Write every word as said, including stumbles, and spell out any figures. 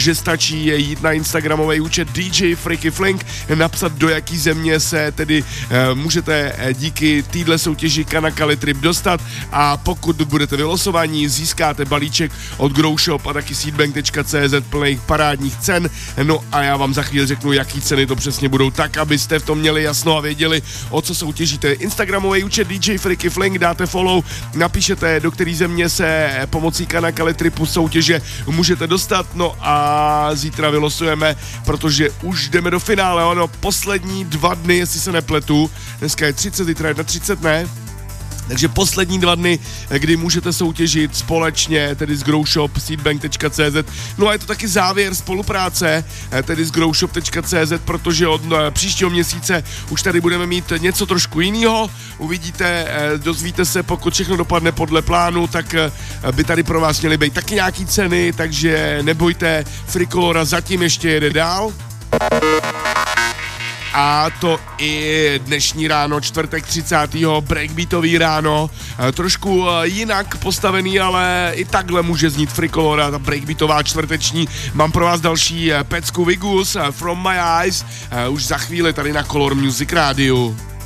že stačí jít na instagramový účet D J Freaky Fling, napsat, do jaký země se tedy e, můžete díky téhle soutěži Kanakali Trip dostat, a pokud budete vylosovaní, získáte balíček od Grow Shop a taky seedbank tečka cé zet plných parádních cen. No a já vám za chvíli řeknu, jaký ceny to přesně budou, tak abyste v tom měli jasno a věděli, o co soutěžíte. Instagramový účet D J Freaky Fling, dáte follow, napíšete, do který země se pomocí Kanakali Tripu soutěže můžete dostat. No a zítra vylosujeme, protože už jdeme do finále, ono, poslední dva dny, jestli se nepletu, dneska je třicet, zítra je třicet, ne? Takže poslední dva dny, kdy můžete soutěžit společně, tedy s Growshop, seedbank tečka cé zet. No a je to taky závěr spolupráce, tedy s growshop tečka cé zet, protože od příštího měsíce už tady budeme mít něco trošku jiného. Uvidíte, dozvíte se, pokud všechno dopadne podle plánu, tak by tady pro vás měly být taky nějaký ceny, takže nebojte, Frikolora zatím ještě jede dál. A to i dnešní ráno, čtvrtek třicátého breakbeatový ráno, trošku jinak postavený, ale i takhle může znít Frikolora, ta breakbeatová čtvrteční. Mám pro vás další pecku Vigus, From My Eyes, už za chvíli tady na Color Music Rádiu.